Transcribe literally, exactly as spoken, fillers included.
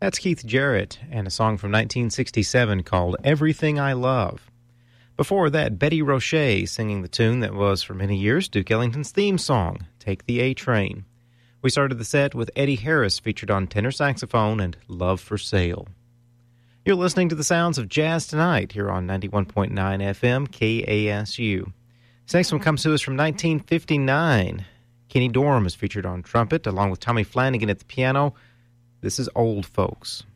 That's Keith Jarrett and a song from nineteen sixty-seven called Everything I Love. Before that, Betty Roche singing the tune that was for many years Duke Ellington's theme song, Take the A Train. We started the set with Eddie Harris featured on tenor saxophone and Love for Sale. You're listening to the sounds of Jazz Tonight here on ninety-one point nine F M K A S U. This next one comes to us from nineteen fifty-nine. Kenny Dorham is featured on trumpet along with Tommy Flanagan at the piano. This is Old Folks.